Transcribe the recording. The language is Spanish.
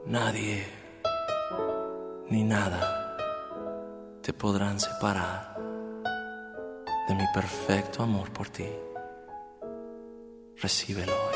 Nadie ni nada te podrán separar de mi perfecto amor por ti. Recíbelo hoy.